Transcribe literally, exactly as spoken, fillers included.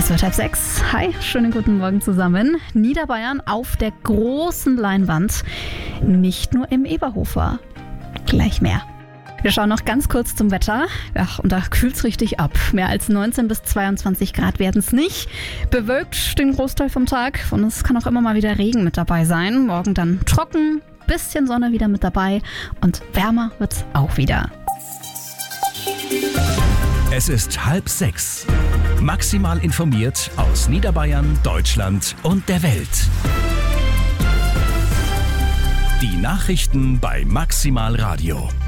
Es wird halb sechs. Hi, schönen guten Morgen zusammen. Niederbayern auf der großen Leinwand, nicht nur im Eberhofer. Gleich mehr. Wir schauen noch ganz kurz zum Wetter. Ja, und da kühlt es richtig ab. Mehr als neunzehn bis zweiundzwanzig Grad werden es nicht. Bewölkt den Großteil vom Tag und es kann auch immer mal wieder Regen mit dabei sein. Morgen dann trocken, bisschen Sonne wieder mit dabei und wärmer wird es auch wieder. Es ist halb sechs. Maximal informiert aus Niederbayern, Deutschland und der Welt. Die Nachrichten bei Maximal Radio.